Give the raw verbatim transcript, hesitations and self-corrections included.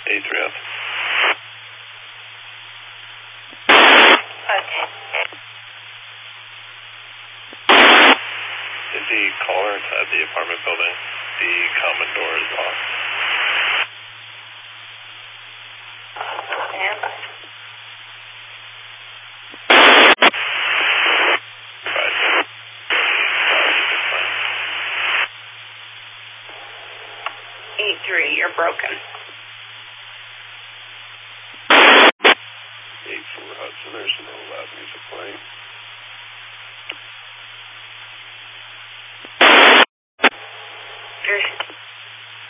eight three up. Okay. Is the caller inside the apartment building? The common door is locked. Yeah. Right. eight three, you're broken. eight four Hudson, there's some loud music playing.